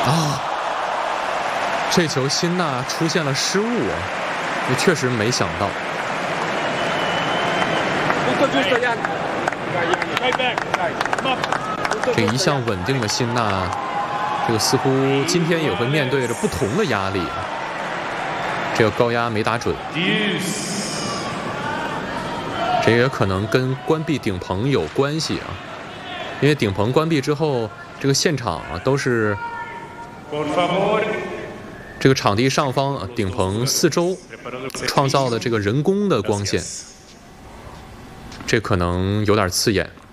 啊，这球辛纳出现了失误啊，也确实没想到。这一向稳定的辛纳，这个似乎今天也会面对着不同的压力。这个高压没打准，这也可能跟关闭顶棚有关系啊，因为顶棚关闭之后，这个现场啊都是这个场地上方顶棚四周创造的这个人工的光线，这可能有点刺眼。